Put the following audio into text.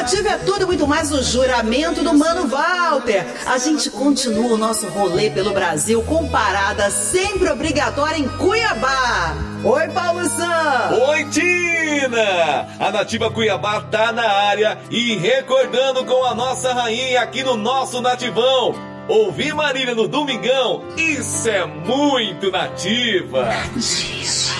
Nativa é tudo e muito mais o juramento do Mano Walter. A gente continua o nosso rolê pelo Brasil com parada sempre obrigatória em Cuiabá. Oi, Paulo Sam! Oi, Tina! A Nativa Cuiabá tá na área e recordando com a nossa rainha aqui no nosso Nativão. Ouvir Marília no Domingão, isso é muito Nativa!